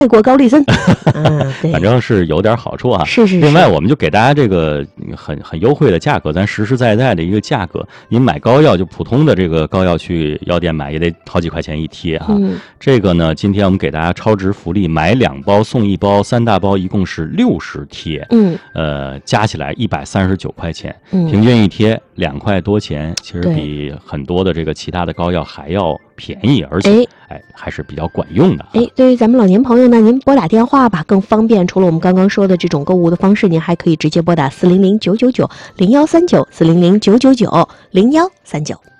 泰国高丽参，对， 反正是有点好处啊。 是。 另外，我们就给大家这个很优惠的价格，咱实实在在的一个价格。您买膏药，就普通的这个膏药去药店买也得好几块钱一贴啊。这个呢，今天我们给大家超值福利，买2包送1包，3大包一共是60贴。加起来139块钱，平均一贴2块多钱，其实比很多的这个其他的膏药还要便宜，而且还是比较管用的。 对于咱们老年朋友呢，您拨打电话吧更方便。除了我们刚刚说的这种购物的方式，您还可以直接拨打400-999-0139，400-999-0139。